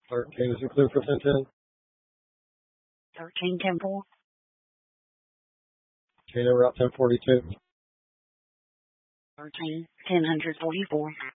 13 is clear for 1010. 13, 10-4. Okay, now we're out 1042. 13, 1044.